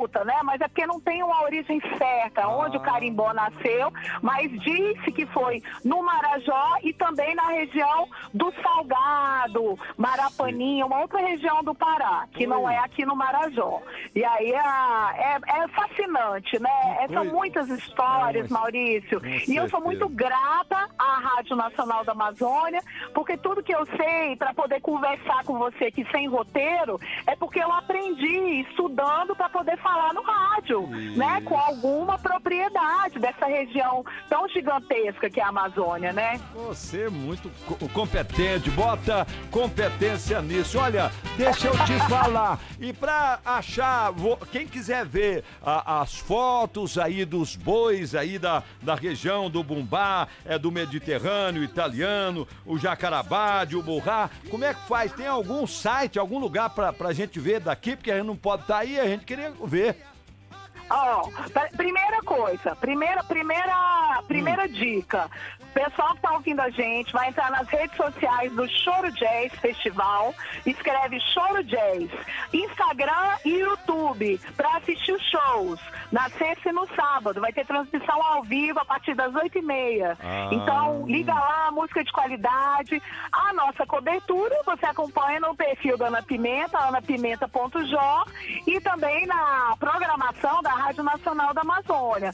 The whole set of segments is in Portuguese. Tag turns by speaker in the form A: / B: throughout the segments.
A: disputa, né? Mas é porque não tem uma origem certa onde o carimbó nasceu, mas disse que foi no Marajó e também na região do Salgado, Marapaninha, uma outra região do Pará, que não é aqui no Marajó. E aí é fascinante, né? São muitas histórias, Maurício. E eu sou muito grata à Rádio Nacional da Amazônia, porque tudo que eu sei para poder conversar com você aqui sem roteiro é porque eu aprendi estudando para poder falar no rádio, né? Com alguma propriedade dessa região tão gigantesca que é a Amazônia, né?
B: Você é muito competente, bota competência nisso. Olha, deixa eu te falar. E pra achar, quem quiser ver as fotos aí dos bois aí da região do Bumbá, do Mediterrâneo italiano, o Jacarabade, o Burrá, como é que faz? Tem algum site, algum lugar pra gente ver daqui? Porque a gente não pode estar aí, a gente queria ver.
A: Primeira coisa, primeira dica. O pessoal que tá ouvindo a gente vai entrar nas redes sociais do Choro Jazz Festival, escreve Choro Jazz, Instagram e YouTube, para assistir os shows, na sexta e no sábado. Vai ter transmissão ao vivo a partir das 8h30. Então, liga lá, música de qualidade. A nossa cobertura você acompanha no perfil da Ana Pimenta, anapimenta.jor, e também na programação da Rádio Nacional da Amazônia.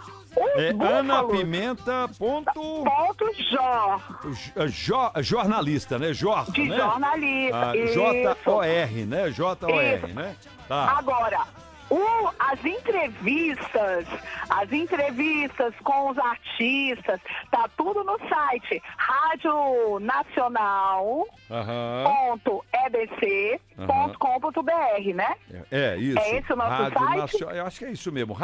B: Jornalista, né? Jorge,
A: de
B: né?
A: jornalista.
B: J-O-R, né? J-O-R, né? Tá.
A: Agora, as entrevistas com os artistas, tá tudo no site radionacional.ebc.com.br, né?
B: Isso.
A: É esse o nosso site?
B: Eu acho que é isso mesmo,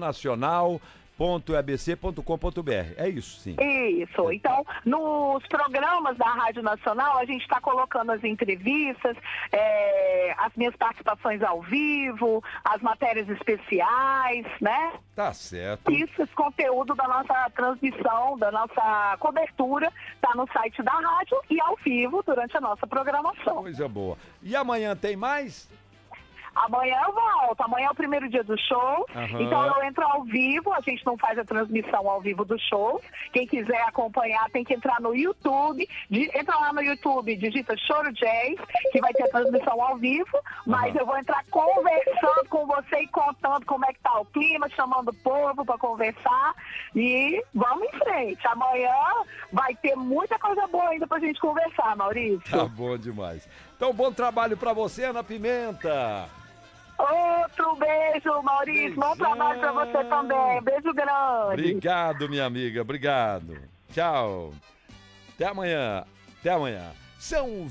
B: radionacional.ebc.com.br. É isso, sim.
A: Isso. Então, nos programas da Rádio Nacional, a gente está colocando as entrevistas, as minhas participações ao vivo, as matérias especiais, né?
B: Tá certo.
A: Isso, esse conteúdo da nossa transmissão, da nossa cobertura, tá no site da rádio e ao vivo durante a nossa programação.
B: Coisa boa. E amanhã tem mais?
A: Amanhã eu volto. Amanhã é o primeiro dia do show. Então eu entro ao vivo. A gente não faz a transmissão ao vivo do show. Quem quiser acompanhar tem que entrar no YouTube. Entra lá no YouTube, digita Choro Jazz, que vai ter a transmissão ao vivo. Mas eu vou entrar conversando com você e contando como é que tá o clima, chamando o povo para conversar. E vamos em frente. Amanhã vai ter muita coisa boa ainda pra gente conversar, Maurício.
B: Tá bom demais. Então, bom trabalho pra você, Ana Pimenta.
A: Outro beijo, Maurício. Bom trabalho pra você também. Beijo grande.
B: Obrigado, minha amiga. Obrigado. Tchau. Até amanhã. Até amanhã. São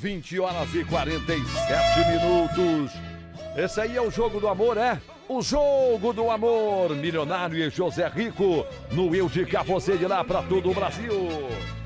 B: 20h47. Esse aí é o Jogo do Amor, é? O Jogo do Amor. Milionário e José Rico. No Eu de Cá, você de lá pra todo o Brasil.